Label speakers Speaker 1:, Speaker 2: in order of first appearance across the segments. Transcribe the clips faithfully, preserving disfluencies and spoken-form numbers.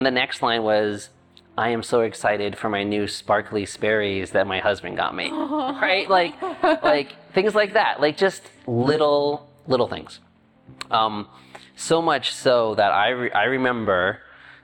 Speaker 1: The next line was, I am so excited for my new sparkly Sperry's that my husband got me. Right? Like, like things like that. Like just little, little things. Um, so much so that I, re- I remember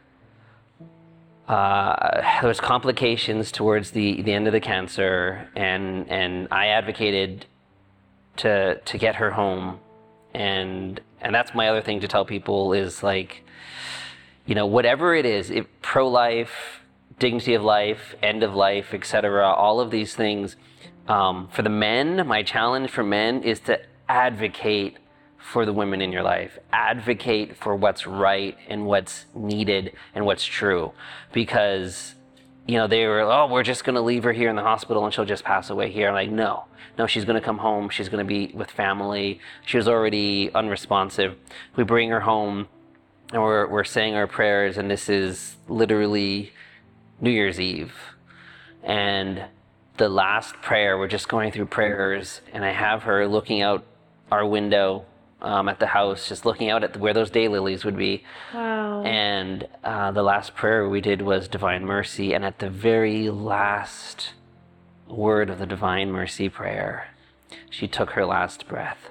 Speaker 1: uh, there was complications towards the, the end of the cancer, and, and I advocated to, to get her home. And, and that's my other thing to tell people is like, you know, whatever it is, if pro-life, dignity of life, end of life, et cetera, all of these things, um, for the men, my challenge for men is to advocate for the women in your life. Advocate for what's right and what's needed and what's true. Because, you know, they were, oh, we're just going to leave her here in the hospital and she'll just pass away here. I'm like, no, no, she's going to come home. She's going to be with family. She was already unresponsive. We bring her home. And we're, we're saying our prayers, and this is literally New Year's Eve. And the last prayer, we're just going through prayers, and I have her looking out our window um, at the house, just looking out at where those daylilies would be.
Speaker 2: Wow.
Speaker 1: And uh, the last prayer we did was Divine Mercy, and at the very last word of the Divine Mercy prayer, she took her last breath.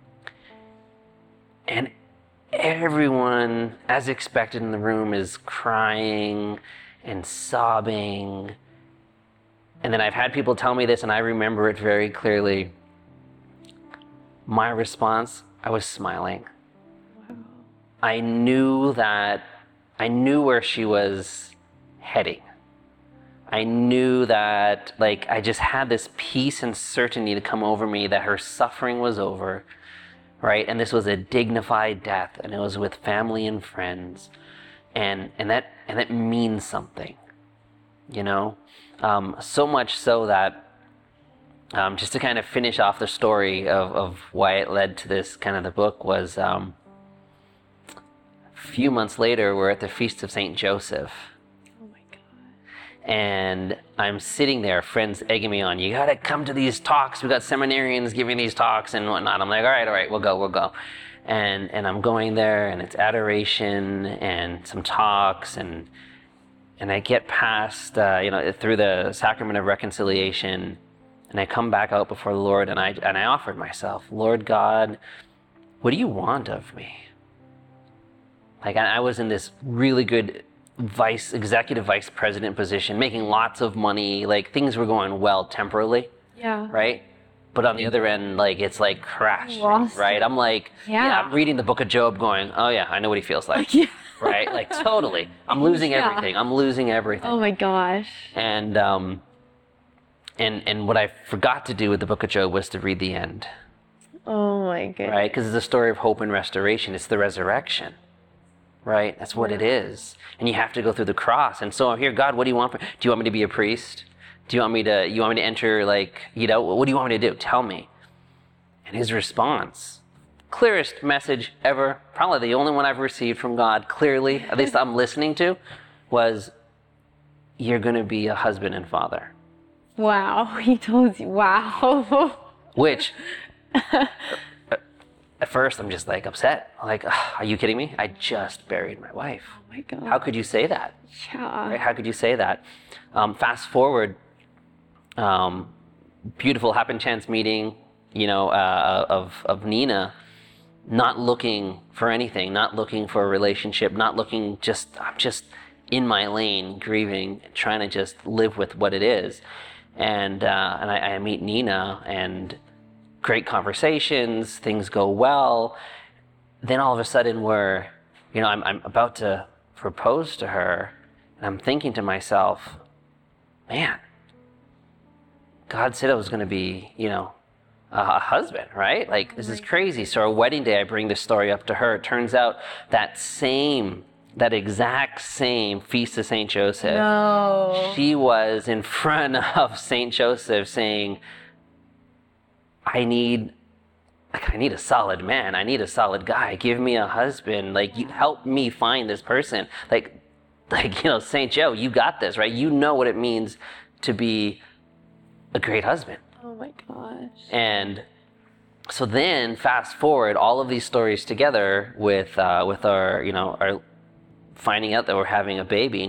Speaker 1: And everyone, as expected in the room, is crying and sobbing. And then I've had people tell me this, and I remember it very clearly. My response, I was smiling.
Speaker 2: Wow.
Speaker 1: I knew that, I knew where she was heading. I knew that, like, I just had this peace and certainty to come over me that her suffering was over. Right, and this was a dignified death, and it was with family and friends, and and that and that means something, you know, um, so much so that um, just to kind of finish off the story of, of why it led to this kind of the book was um, a few months later we're at the Feast of Saint Joseph. And I'm sitting there, friends egging me on, you gotta come to these talks, we got seminarians giving these talks and whatnot. I'm like, all right, all right, we'll go, we'll go. And and I'm going there, and it's adoration and some talks, and and I get past, uh, you know, through the sacrament of reconciliation, and I come back out before the Lord, and I and I offered myself, Lord God, what do you want of me? Like, I, I was in this really good vice executive vice president position, making lots of money, like things were going well temporally.
Speaker 2: Yeah.
Speaker 1: Right? But on the other end, like it's like crashed.
Speaker 2: Lost
Speaker 1: Right?
Speaker 2: it.
Speaker 1: I'm like,
Speaker 2: Yeah.
Speaker 1: yeah, I'm reading the book of Job going, oh yeah, I know what he feels like.
Speaker 2: Yeah.
Speaker 1: Right? Like totally. I'm losing
Speaker 2: Yeah.
Speaker 1: everything. I'm losing everything.
Speaker 2: Oh my gosh.
Speaker 1: And um and and what I forgot to do with the book of Job was to read the end.
Speaker 2: Oh my goodness.
Speaker 1: Right? Because it's a story of hope and restoration. It's the resurrection. Right? That's what it is. And you have to go through the cross. And so I'm here, God, what do you want? Do you want me to be a priest? Do you want me to, you want me to enter, like, you know, what do you want me to do? Tell me. And his response, clearest message ever, probably the only one I've received from God clearly, at least I'm listening to, was, you're going to be a husband and father.
Speaker 2: Wow. He told you, wow.
Speaker 1: Which, at first, I'm just like upset. Like, are you kidding me? I just buried my wife.
Speaker 2: Oh my God.
Speaker 1: How could you say that?
Speaker 2: Yeah.
Speaker 1: Right? How could you say that? Um, fast forward, um, beautiful happen chance meeting, you know, uh, of of Nina, not looking for anything, not looking for a relationship, not looking just I'm just in my lane, grieving, trying to just live with what it is, and uh, and I, I meet Nina and. Great conversations, things go well. Then all of a sudden we're, you know, I'm, I'm about to propose to her, and I'm thinking to myself, man, God said I was going to be, you know, a, a husband, right? Like, this is crazy. So our wedding day, I bring this story up to her. It turns out that same, that exact same Feast of Saint Joseph,
Speaker 2: No.
Speaker 1: she was in front of Saint Joseph saying, I need, like, I need a solid man. I need a solid guy. Give me a husband. Like, you help me find this person. Like, like you know, Saint Joe, you got this, right? You know what it means to be a great husband.
Speaker 2: Oh my gosh.
Speaker 1: And so then, fast forward all of these stories together with uh, with our, you know, our finding out that we're having a baby